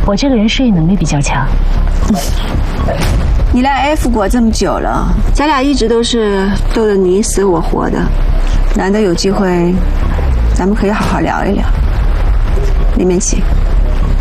我这个人适应能力比较强。 你来 F 国这么久了，咱俩一直都是斗得你死我活的，难得有机会，咱们可以好好聊一聊。里面请。